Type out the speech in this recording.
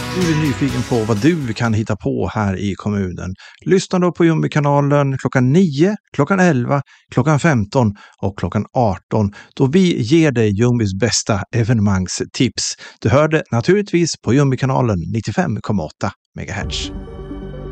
Du är nyfiken på vad du kan hitta på här i kommunen. Lyssna då på Jumbikanalen klockan 9, klockan 11, klockan 15 och klockan 18 då vi ger dig Jumbis bästa evenemangstips. Du hör det naturligtvis på Jumbikanalen 95,8 MHz.